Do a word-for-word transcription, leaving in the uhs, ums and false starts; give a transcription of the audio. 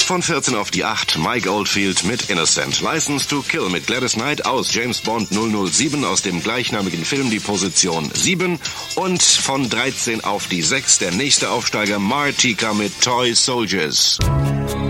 Jetzt von vierzehn auf die acht, Mike Oldfield mit Innocent. License to Kill mit Gladys Knight aus James Bond null null sieben aus dem gleichnamigen Film, die Position sieben. Und von dreizehn auf die sechs, der nächste Aufsteiger Martika mit Toy Soldiers.